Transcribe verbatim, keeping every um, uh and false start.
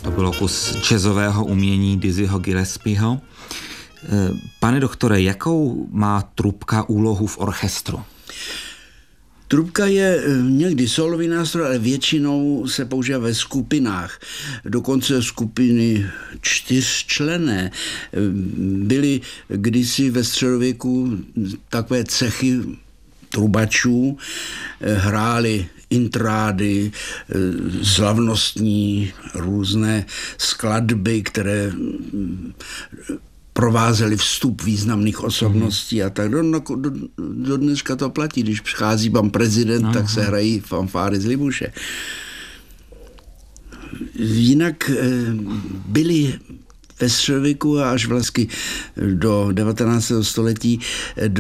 To bylo kus jazzového umění Dizzyho Gillespieho. Pane doktore, jakou má trubka úlohu v orchestru? Trubka je někdy solový nástroj, ale většinou se používá ve skupinách. Dokonce skupiny čtyřčlenné. Byly kdysi ve středověku takové cechy trubačů, hráli intrády, slavnostní různé skladby, které provázely vstup významných osobností a tak. Do, do, do dneška to platí. Když přichází pan prezident, aha, tak se hrají fanfáry z Libuše. Jinak byly ve středověku až vlastně do devatenáctého století